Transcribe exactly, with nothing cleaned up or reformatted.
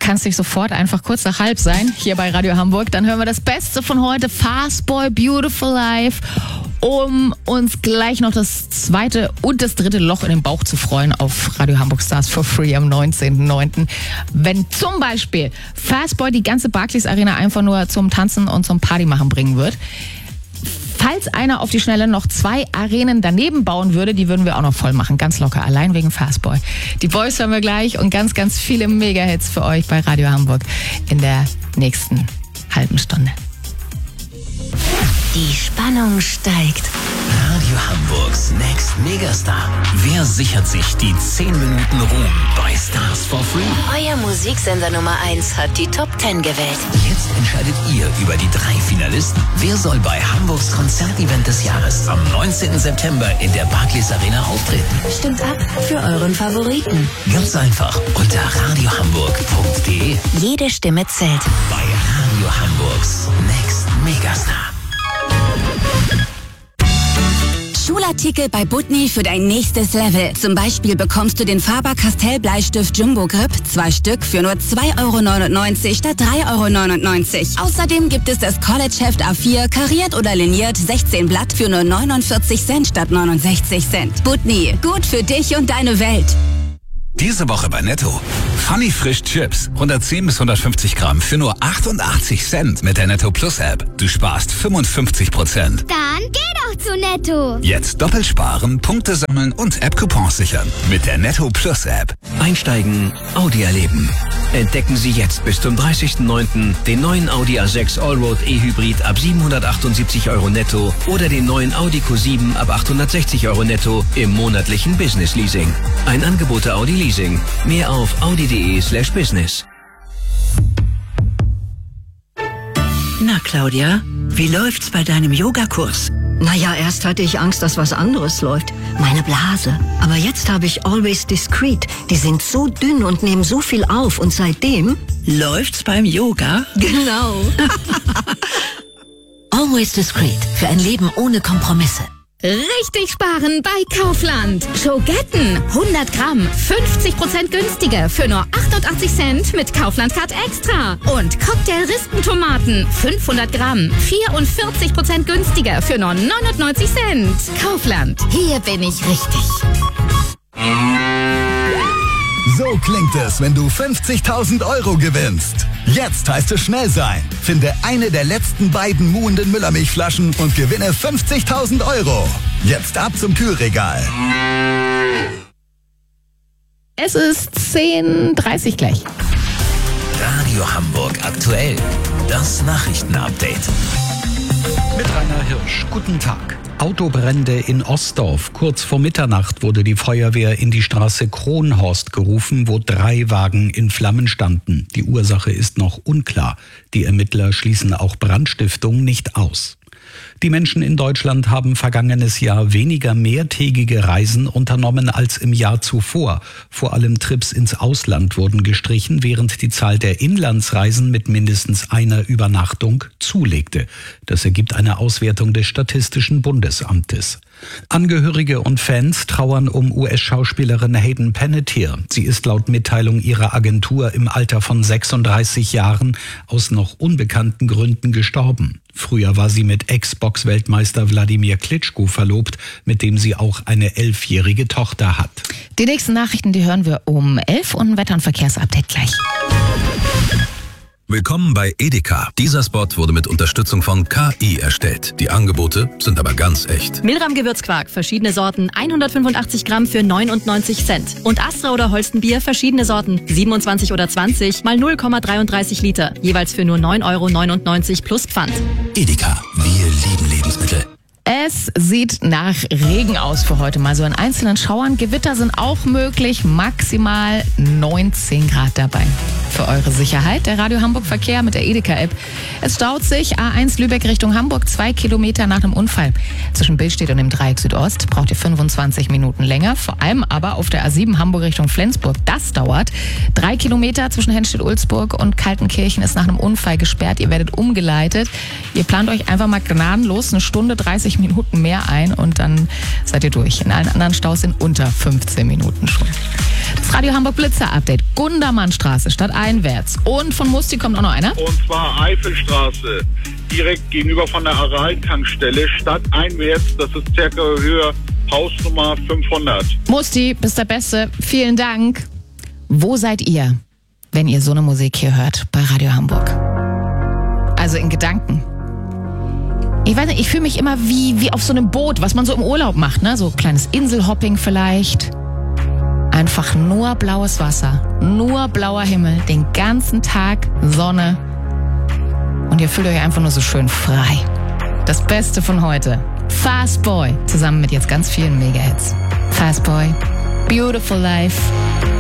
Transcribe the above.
kann es nicht sofort einfach kurz nach halb sein, hier bei Radio Hamburg. Dann hören wir das Beste von heute, Fastboy, Beautiful Life, um uns gleich noch das zweite und das dritte Loch in den Bauch zu freuen auf Radio Hamburg Stars for Free am neunzehnten neunten Wenn zum Beispiel Fastboy die ganze Barclays Arena einfach nur zum Tanzen und zum Partymachen bringen wird. Falls einer auf die Schnelle noch zwei Arenen daneben bauen würde, die würden wir auch noch voll machen, ganz locker, allein wegen Fastboy. Die Boys hören wir gleich und ganz, ganz viele Mega-Hits für euch bei Radio Hamburg in der nächsten halben Stunde. Die Spannung steigt. Radio Hamburgs Next Megastar. Wer sichert sich die zehn Minuten Ruhm bei Stars for Free? Euer Musiksender Nummer eins hat die Top zehn gewählt. Jetzt entscheidet ihr über die drei Finalisten. Wer soll bei Hamburgs Konzertevent des Jahres am neunzehnten September in der Barclays Arena auftreten? Stimmt ab für euren Favoriten. Ganz einfach unter radiohamburg punkt de. Jede Stimme zählt. Bei Radio Hamburgs Next Megastar. Schulartikel bei Butni für dein nächstes Level. Zum Beispiel bekommst du den Faber-Castell Bleistift Jumbo Grip, zwei Stück für nur zwei Euro neunundneunzig statt drei Euro neunundneunzig. Außerdem gibt es das College-Heft A vier, kariert oder liniert, sechzehn Blatt für nur neunundvierzig Cent statt neunundsechzig Cent. Butni, gut für dich und deine Welt. Diese Woche bei Netto. Funny Frisch Chips. hundertzehn bis hundertfünfzig Gramm für nur achtundachtzig Cent mit der Netto Plus App. Du sparst fünfundfünfzig Prozent. Dann geh doch zu Netto. Jetzt doppelt sparen, Punkte sammeln und App-Coupons sichern. Mit der Netto Plus App. Einsteigen, Audi erleben. Entdecken Sie jetzt bis zum dreißigsten neunten den neuen Audi A sechs Allroad E-Hybrid ab siebenhundertachtundsiebzig Euro netto oder den neuen Audi Q sieben ab achthundertsechzig Euro netto im monatlichen Business Leasing. Ein Angebot der Audi Leasing. Mehr auf audi.de slash business. Na Claudia, wie läuft's bei deinem Yogakurs? Naja, erst hatte ich Angst, dass was anderes läuft. Meine Blase. Aber jetzt habe ich Always Discreet. Die sind so dünn und nehmen so viel auf. Und seitdem... Läuft's beim Yoga? Genau. Always Discreet. Für ein Leben ohne Kompromisse. Richtig sparen bei Kaufland. Schogetten, hundert Gramm, fünfzig Prozent günstiger für nur achtundachtzig Cent mit Kaufland Card Extra. Und Cocktail-Rispentomaten, fünfhundert Gramm, vierundvierzig Prozent günstiger für nur neunundneunzig Cent. Kaufland, hier bin ich richtig. So klingt es, wenn du fünfzigtausend Euro gewinnst. Jetzt heißt es schnell sein. Finde eine der letzten beiden muhenden Müllermilchflaschen und gewinne fünfzigtausend Euro. Jetzt ab zum Kühlregal. Es ist zehn Uhr dreißig gleich. Radio Hamburg aktuell. Das Nachrichtenupdate. Mit Rainer Hirsch. Guten Tag. Autobrände in Ostdorf. Kurz vor Mitternacht wurde die Feuerwehr in die Straße Kronhorst gerufen, wo drei Wagen in Flammen standen. Die Ursache ist noch unklar. Die Ermittler schließen auch Brandstiftung nicht aus. Die Menschen in Deutschland haben vergangenes Jahr weniger mehrtägige Reisen unternommen als im Jahr zuvor. Vor allem Trips ins Ausland wurden gestrichen, während die Zahl der Inlandsreisen mit mindestens einer Übernachtung zulegte. Das ergibt eine Auswertung des Statistischen Bundesamtes. Angehörige und Fans trauern um U S-Schauspielerin Hayden Panettiere. Sie ist laut Mitteilung ihrer Agentur im Alter von sechsunddreißig Jahren aus noch unbekannten Gründen gestorben. Früher war sie mit Ex-Box-Weltmeister Wladimir Klitschko verlobt, mit dem sie auch eine elfjährige Tochter hat. Die nächsten Nachrichten, die hören wir um elf und ein Wetter- und Verkehrsupdate gleich. Willkommen bei Edeka. Dieser Spot wurde mit Unterstützung von K I erstellt. Die Angebote sind aber ganz echt. Milram Gewürzquark, verschiedene Sorten, hundertfünfundachtzig Gramm für neunundneunzig Cent. Und Astra oder Holstenbier, verschiedene Sorten, siebenundzwanzig oder zwanzig mal null Komma dreiunddreißig Liter. Jeweils für nur neun Euro neunundneunzig plus Pfand. Edeka, wir lieben Lebensmittel. Es sieht nach Regen aus für heute mal so in einzelnen Schauern. Gewitter sind auch möglich, maximal neunzehn Grad dabei. Für eure Sicherheit der Radio Hamburg Verkehr mit der Edeka-App. Es staut sich A eins Lübeck Richtung Hamburg, zwei Kilometer nach einem Unfall. Zwischen Billstedt und dem Dreieck Südost braucht ihr fünfundzwanzig Minuten länger. Vor allem aber auf der A sieben Hamburg Richtung Flensburg. Das dauert. Drei Kilometer zwischen Henstedt-Ulzburg und Kaltenkirchen ist nach einem Unfall gesperrt. Ihr werdet umgeleitet. Ihr plant euch einfach mal gnadenlos eine Stunde, dreißig Minuten mehr ein und dann seid ihr durch. In allen anderen Staus sind unter fünfzehn Minuten schon. Das Radio Hamburg Blitzer Update. Gundermannstraße statt stadteinwärts. Und von Musti kommt auch noch einer. Und zwar Eifelstraße, direkt gegenüber von der Aral-Tankstelle, stadteinwärts, das ist circa Höhe Hausnummer fünfhundert. Musti, bist der Beste. Vielen Dank. Wo seid ihr, wenn ihr so eine Musik hier hört bei Radio Hamburg? Also in Gedanken. Ich weiß nicht, ich fühle mich immer wie, wie auf so einem Boot, was man so im Urlaub macht, ne? So kleines Inselhopping vielleicht. Einfach nur blaues Wasser, nur blauer Himmel, den ganzen Tag Sonne. Und ihr fühlt euch einfach nur so schön frei. Das Beste von heute. Fast Boy, zusammen mit jetzt ganz vielen Mega-Hits. Fast Boy, Beautiful Life.